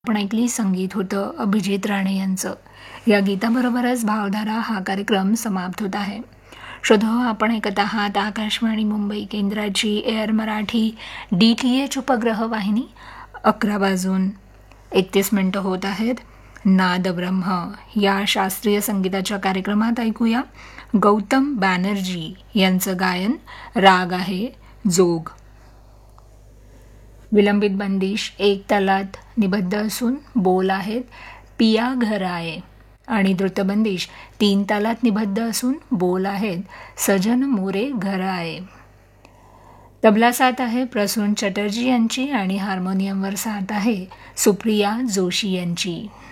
आपण ऐकली संगीत होतं अभिजित राणे यांचं. या गीताबरोबरच भावधारा हा कार्यक्रम समाप्त होत आहे. श्रोतो, आपण ऐकत आहात आकाशवाणी मुंबई केंद्राची एअर मराठी DTH उपग्रह वाहिनी. 11:31 होत आहेत. नाद ब्रह्म या शास्त्रीय संगीताच्या कार्यक्रमात ऐकूया गौतम बॅनर्जी यांचं गायन. राग आहे जोग. विलंबित बंदिश 1 तालात निबद्ध असून बोल आहेत पिया घर आये, आणि द्रुतबंदिश 3 तालात निबद्ध असून बोल आहेत सजन मोरे घर आये. तबला साथ आहे प्रसून चटर्जी यांची आणि हार्मोनियमवर साथ आहे सुप्रिया जोशी यांची.